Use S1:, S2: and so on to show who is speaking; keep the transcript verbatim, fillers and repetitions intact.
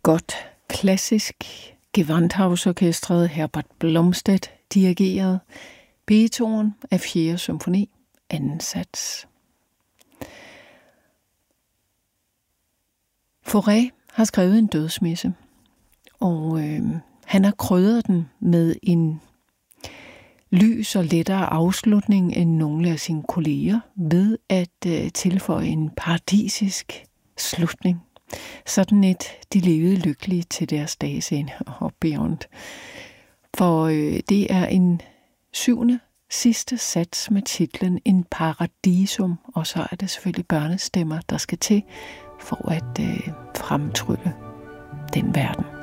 S1: godt klassisk. Gewandhausorkestret, Herbert Blomstedt dirigeret. Beethoven af fjerde symfoni, anden sats. Fauré har skrevet en dødsmesse, og øh, han har krydret den med en lys og lettere afslutning end nogle af sine kolleger ved at øh, tilføje en paradisisk slutning. Sådan et, de levede lykkeligt til deres dages ende og beyond. For øh, det er en syvende sidste sats med titlen En Paradisum, og så er det selvfølgelig børnestemmer, der skal til for at øh, fremtrylle den verden.